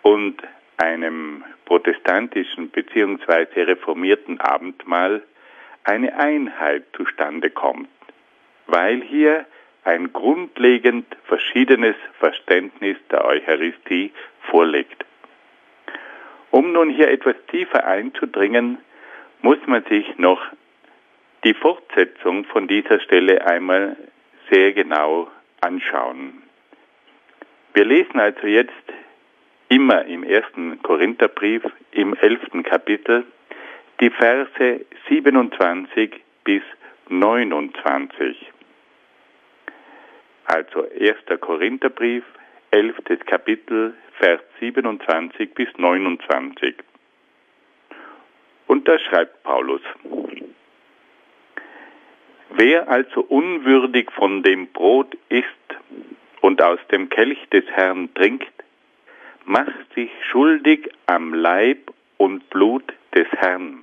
und einem protestantischen bzw. reformierten Abendmahl eine Einheit zustande kommt, weil hier ein grundlegend verschiedenes Verständnis der Eucharistie vorliegt. Um nun hier etwas tiefer einzudringen, muss man sich noch die Fortsetzung von dieser Stelle einmal sehr genau anschauen. Wir lesen also jetzt immer im 1. Korintherbrief im 11. Kapitel die Verse 27 bis 29. Also 1. Korintherbrief, 11. Kapitel, Vers 27 bis 29. Und da schreibt Paulus: Wer also unwürdig von dem Brot isst und aus dem Kelch des Herrn trinkt, macht sich schuldig am Leib und Blut des Herrn.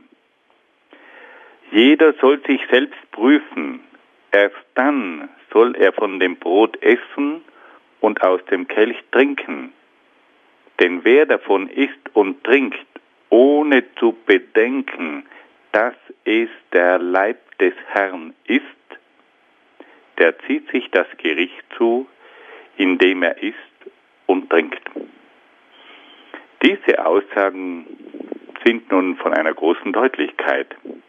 Jeder soll sich selbst prüfen, erst dann soll er von dem Brot essen und aus dem Kelch trinken. Denn wer davon isst und trinkt, ohne zu bedenken, dass es der Leib des Herrn ist, der zieht sich das Gericht zu, indem er isst und trinkt. Diese Aussagen sind nun von einer großen Deutlichkeit.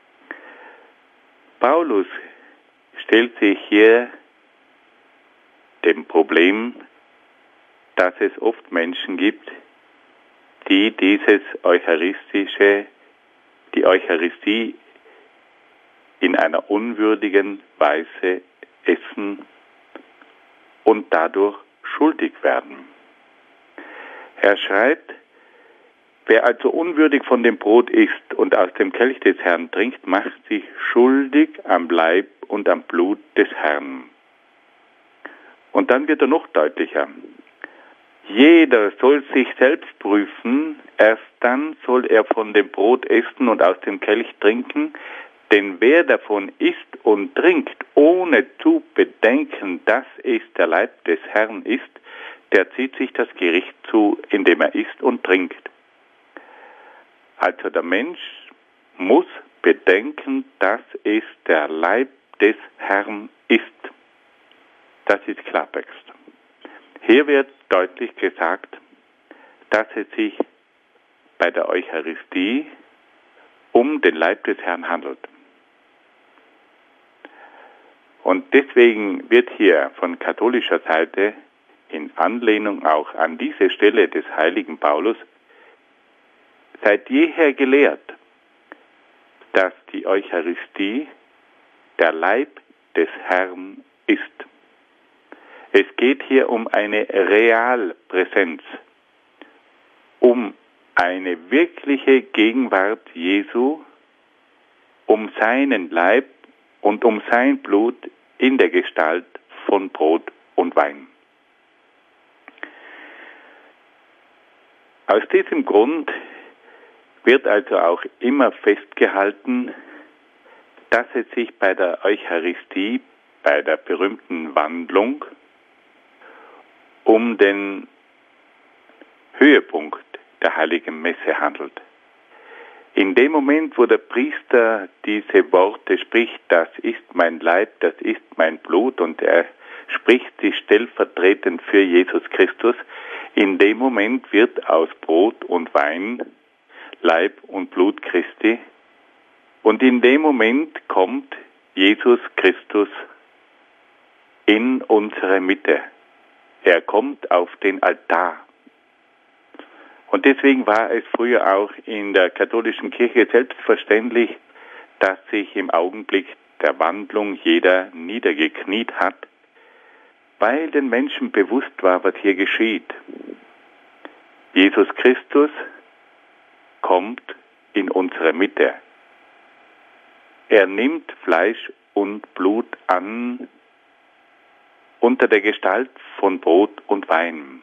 Paulus stellt sich hier dem Problem, dass es oft Menschen gibt, die die Eucharistie in einer unwürdigen Weise essen und dadurch schuldig werden. Er schreibt: Wer also unwürdig von dem Brot isst und aus dem Kelch des Herrn trinkt, macht sich schuldig am Leib und am Blut des Herrn. Und dann wird er noch deutlicher. Jeder soll sich selbst prüfen, erst dann soll er von dem Brot essen und aus dem Kelch trinken, denn wer davon isst und trinkt, ohne zu bedenken, dass es der Leib des Herrn ist, der zieht sich das Gericht zu, indem er isst und trinkt. Also der Mensch muss bedenken, dass es der Leib des Herrn ist. Das ist Klartext. Hier wird deutlich gesagt, dass es sich bei der Eucharistie um den Leib des Herrn handelt. Und deswegen wird hier von katholischer Seite in Anlehnung auch an diese Stelle des heiligen Paulus seit jeher gelehrt, dass die Eucharistie der Leib des Herrn ist. Es geht hier um eine Realpräsenz, um eine wirkliche Gegenwart Jesu, um seinen Leib und um sein Blut in der Gestalt von Brot und Wein. Aus diesem Grund wird also auch immer festgehalten, dass es sich bei der Eucharistie, bei der berühmten Wandlung, um den Höhepunkt der Heiligen Messe handelt. In dem Moment, wo der Priester diese Worte spricht, das ist mein Leib, das ist mein Blut, und er spricht sie stellvertretend für Jesus Christus, in dem Moment wird aus Brot und Wein Leib und Blut Christi, und in dem Moment kommt Jesus Christus in unsere Mitte. Er kommt auf den Altar. Und deswegen war es früher auch in der katholischen Kirche selbstverständlich, dass sich im Augenblick der Wandlung jeder niedergekniet hat, weil den Menschen bewusst war, was hier geschieht. Jesus Christus kommt in unsere Mitte. Er nimmt Fleisch und Blut an unter der Gestalt von Brot und Wein.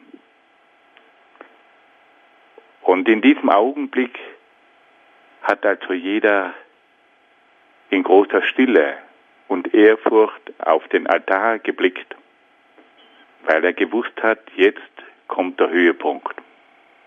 Und in diesem Augenblick hat also jeder in großer Stille und Ehrfurcht auf den Altar geblickt, weil er gewusst hat, jetzt kommt der Höhepunkt.